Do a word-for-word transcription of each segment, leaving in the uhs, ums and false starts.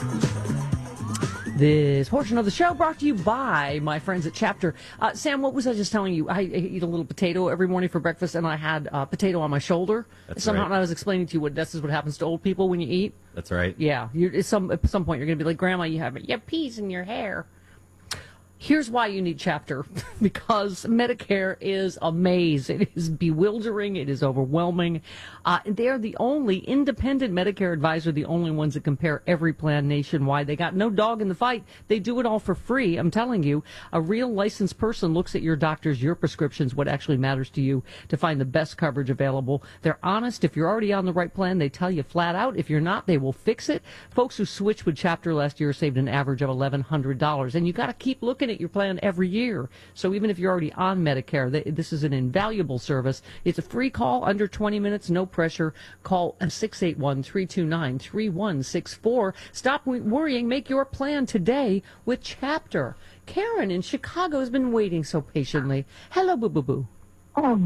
This portion of the show brought to you by my friends at Chapter. Uh, Sam, what was I just telling you? I, I eat a little potato every morning for breakfast, and I had uh, potato on my shoulder. That's Somehow, right. and I was explaining to you what this is what happens to old people when you eat. That's right. Yeah, you at some at some point you're going to be like, Grandma, you have you have peas in your hair. Here's why you need Chapter, because Medicare is a maze. It is bewildering. It is overwhelming. Uh, they're the only independent Medicare advisor, the only ones that compare every plan nationwide. They got no dog in the fight. They do it all for free. I'm telling you, a real licensed person looks at your doctors, your prescriptions, what actually matters to you to find the best coverage available. They're honest. If you're already on the right plan, they tell you flat out. If you're not, they will fix it. Folks who switched with Chapter last year saved an average of eleven hundred dollars. And you got to keep looking at your plan every year. So even if you're already on Medicare, they, this is an invaluable service. It's a free call, under twenty minutes, no pressure. Call six eight one, three two nine, three one six four. Stop worrying. Make your plan today with Chapter. Karen in Chicago has been waiting so patiently. Hello, Boo Boo Boo. Oh,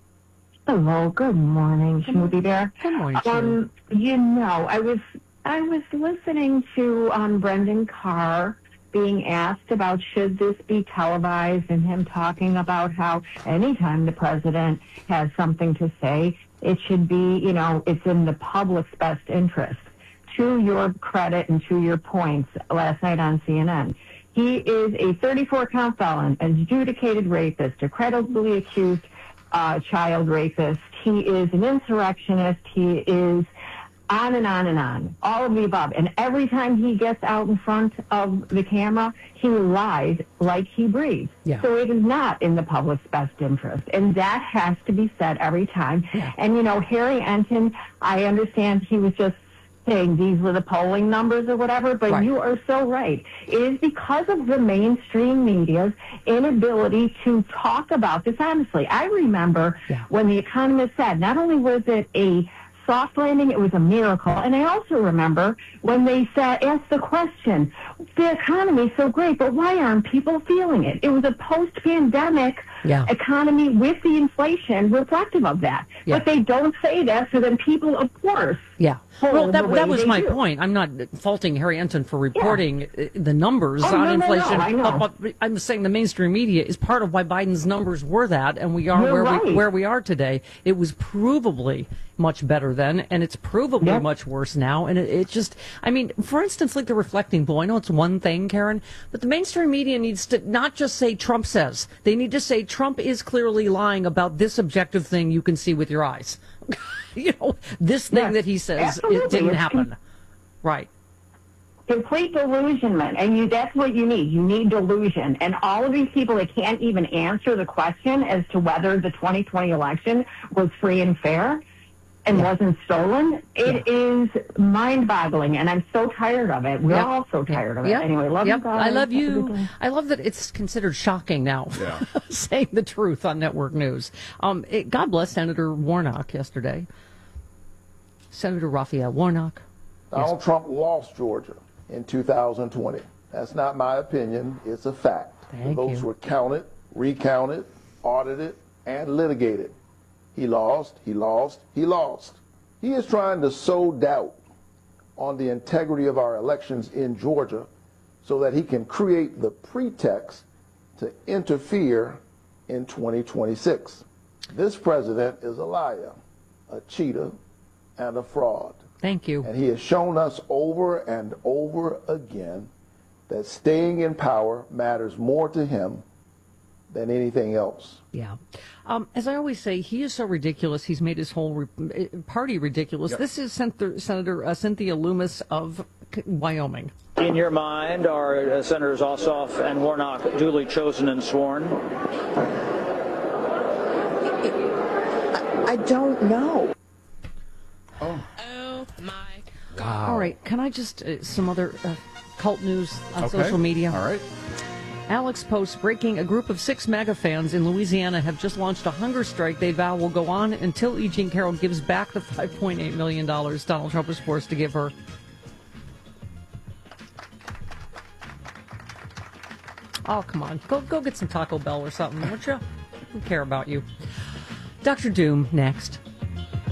hello. Good morning, Smoothie Bear. Good morning, Um, you know, I was I was listening to um, Brendan Carr being asked about should this be televised, and him talking about how anytime the president has something to say, it should be, you know, it's in the public's best interest. To your credit and to your points last night on C N N, he is a thirty-four count felon, an adjudicated rapist, a credibly accused uh, child rapist. He is an insurrectionist. He is on and on and on, all of the above. And every time he gets out in front of the camera, he lies like he breathes. Yeah. So it is not in the public's best interest. And that has to be said every time. Yeah. And, you know, Harry Enton, I understand he was just saying these were the polling numbers or whatever, but Right. you are so right. It is because of the mainstream media's inability to talk about this honestly. I remember Yeah. when The Economist said not only was it a soft landing, it was a miracle. And I also remember when they said, asked the question, the economy is so great, but why aren't people feeling it? It was a post-pandemic Yeah. economy with the inflation reflective of that. Yeah. But they don't say that, so then people, of course, Yeah. hold Well, the that, way that was they my do. point. I'm not faulting Harry Enton for reporting uh the numbers Oh, on no, no, no, inflation. I know. But, but I'm saying the mainstream media is part of why Biden's numbers were that, and we are You're where we right. where we are today. It was provably much better then, and it's provably Yep. much worse now. And it, it just, I mean, for instance, like the reflecting poll. I know it's one thing, Karen, but the mainstream media needs to not just say Trump says. They need to say Trump is clearly lying about this objective thing you can see with your eyes. You know, this thing Yes, that he says, it absolutely. didn't It's- happen. Right. Complete delusionment, and you that's what you need. You need delusion. And all of these people that can't even answer the question as to whether the twenty twenty election was free and fair and Yeah. wasn't stolen, it is mind-boggling, and I'm so tired of it. We're Yep. all so tired of it. Yep. Anyway, love yep. you guys. I love Have a good you. day. I love that it's considered shocking now, Yeah. saying the truth on network news. Um, it, God bless Senator Warnock yesterday. Senator Raphael Warnock. Donald Trump lost Georgia in two thousand twenty. That's not my opinion. It's a fact. Thank the votes you. were counted, recounted, audited, and litigated. He lost, he lost, he lost. He is trying to sow doubt on the integrity of our elections in Georgia so that he can create the pretext to interfere in twenty twenty-six. This president is a liar, a cheater, and a fraud. Thank you. And he has shown us over and over again that staying in power matters more to him than anything else. Yeah. Um, as I always say, he is so ridiculous. He's made his whole re- party ridiculous. Yep. This is Senator, Senator uh, Cynthia Loomis of K- Wyoming. In your mind, are uh, Senators Ossoff and Warnock duly chosen and sworn? I don't know. Oh my God. All right. Can I just, uh, some other uh, cult news on Okay. social media? All right. Alex posts breaking: a group of six MAGA fans in Louisiana have just launched a hunger strike they vow will go on until E. Jean Carroll gives back the five point eight million dollars Donald Trump was forced to give her. Oh, come on. Go go get some Taco Bell or something, won't you? I don't care about you. Doctor Doom, next.